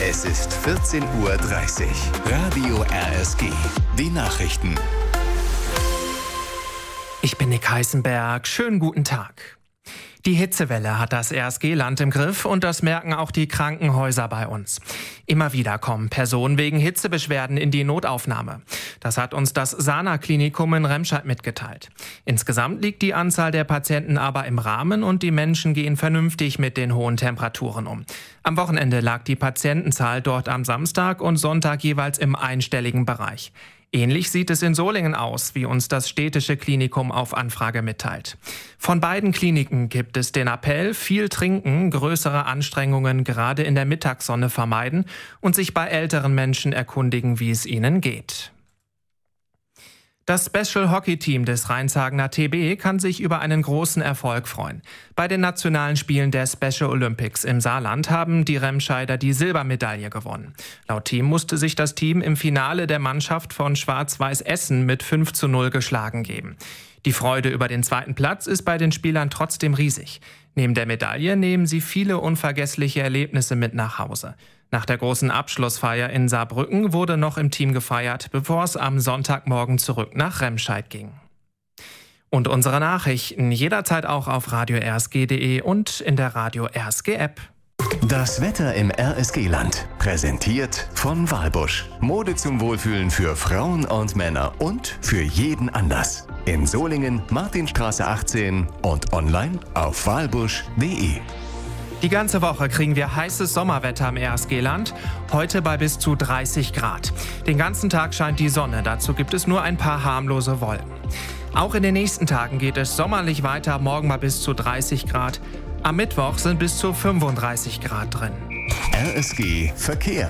Es ist 14:30 Uhr. Radio RSG. Die Nachrichten. Ich bin Nick Heisenberg. Schönen guten Tag. Die Hitzewelle hat das RSG-Land im Griff und das merken auch die Krankenhäuser bei uns. Immer wieder kommen Personen wegen Hitzebeschwerden in die Notaufnahme. Das hat uns das Sana-Klinikum in Remscheid mitgeteilt. Insgesamt liegt die Anzahl der Patienten aber im Rahmen und die Menschen gehen vernünftig mit den hohen Temperaturen um. Am Wochenende lag die Patientenzahl dort am Samstag und Sonntag jeweils im einstelligen Bereich. Ähnlich sieht es in Solingen aus, wie uns das städtische Klinikum auf Anfrage mitteilt. Von beiden Kliniken gibt es den Appell, viel trinken, größere Anstrengungen gerade in der Mittagssonne vermeiden und sich bei älteren Menschen erkundigen, wie es ihnen geht. Das Special Hockey Team des Rheinshagener TB kann sich über einen großen Erfolg freuen. Bei den nationalen Spielen der Special Olympics im Saarland haben die Remscheider die Silbermedaille gewonnen. Laut Team musste sich das Team im Finale der Mannschaft von Schwarz-Weiß Essen mit 5:0 geschlagen geben. Die Freude über den zweiten Platz ist bei den Spielern trotzdem riesig. Neben der Medaille nehmen sie viele unvergessliche Erlebnisse mit nach Hause. Nach der großen Abschlussfeier in Saarbrücken wurde noch im Team gefeiert, bevor es am Sonntagmorgen zurück nach Remscheid ging. Und unsere Nachrichten jederzeit auch auf radio-rsg.de und in der Radio RSG App. Das Wetter im RSG-Land. Präsentiert von Walbusch. Mode zum Wohlfühlen für Frauen und Männer und für jeden Anlass. In Solingen, Martinstraße 18 und online auf walbusch.de. Die ganze Woche kriegen wir heißes Sommerwetter im RSG-Land, heute bei bis zu 30 Grad. Den ganzen Tag scheint die Sonne, dazu gibt es nur ein paar harmlose Wolken. Auch in den nächsten Tagen geht es sommerlich weiter, morgen mal bis zu 30 Grad. Am Mittwoch sind bis zu 35 Grad drin. RSG Verkehr.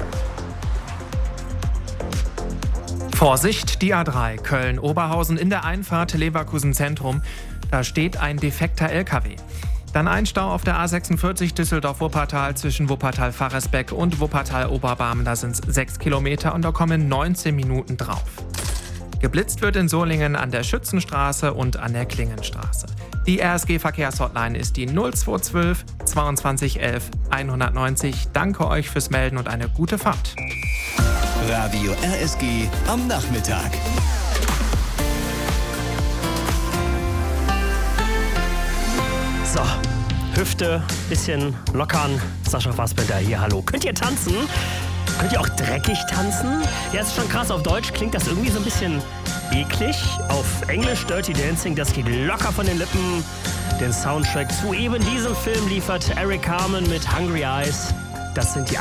Vorsicht, die A3 Köln-Oberhausen in der Einfahrt Leverkusen Zentrum. Da steht ein defekter LKW. Dann ein Stau auf der A46 Düsseldorf-Wuppertal zwischen Wuppertal-Faresbeck und Wuppertal-Oberbarm. Da sind es 6 Kilometer und da kommen 19 Minuten drauf. Geblitzt wird in Solingen an der Schützenstraße und an der Klingenstraße. Die RSG-Verkehrshotline ist die 0212 22 11 190. Danke euch fürs Melden und eine gute Fahrt. Radio RSG am Nachmittag. So, Hüfte, bisschen lockern. Sascha Fassbender hier, hallo. Könnt ihr tanzen? Könnt ihr auch dreckig tanzen? Ja, ist schon krass. Auf Deutsch klingt das irgendwie so ein bisschen eklig. Auf Englisch Dirty Dancing, das geht locker von den Lippen. Den Soundtrack zu eben diesem Film liefert Eric Carmen mit Hungry Eyes. Das sind die